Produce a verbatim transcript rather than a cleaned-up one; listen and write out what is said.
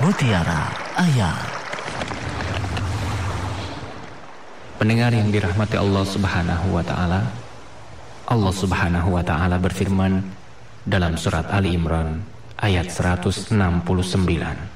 Mutiara Ayat. Pendengar yang dirahmati Allah Subhanahu wa taala, Allah Subhanahu wa taala berfirman dalam surat Ali Imran ayat seratus enam puluh sembilan.